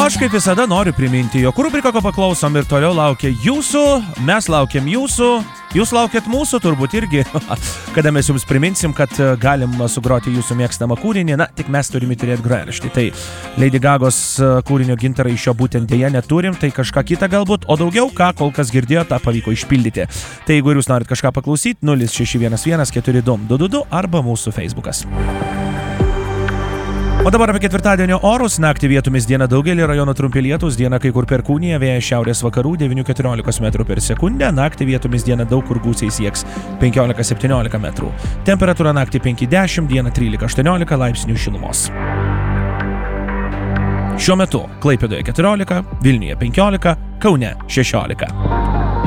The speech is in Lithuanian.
aš kaip visada noriu priminti, jog rubrika, ko paklausom ir toliau laukia jūsų, mes laukiam jūsų, jūs laukiat mūsų turbūt irgi, kada mes jums priminsim, kad galim sugroti jūsų mėgstamą kūrinį, na, tik mes turime turėti grojaraštį. Tai Lady Gagos kūrinio Gintarai iš jo būtent dėja neturim, tai kažką kitą galbūt, o daugiau, ką kol kas girdėjo, tą pavyko išpildyti. Tai jeigu jūs norit kažką paklausyti, 0611 422 arba mūsų Facebookas. O dabar apie ketvirtadienio orus. Naktį vietomis dieną daugelį rajonų trumpi lietūs, dieną kai kur perkūnija, vėjas šiaurės vakarų 9-14 metrų per sekundę, naktį vietomis dieną daug kur gūsiai sieks 15-17 metrų. Temperatūra naktį 5-10, dieną 13-18 laipsnių šilumos. Šiuo metu Klaipėdoje 14, Vilniuje 15, Kaune 16.